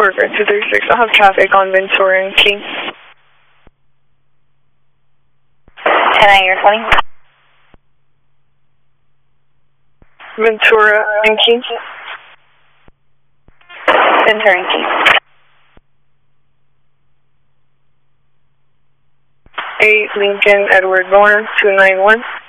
Corcoran 236. I'll have traffic on Ventura and King. 10 your 20. Ventura and King. Ventura and King. 8 Lincoln Edward Warner 291.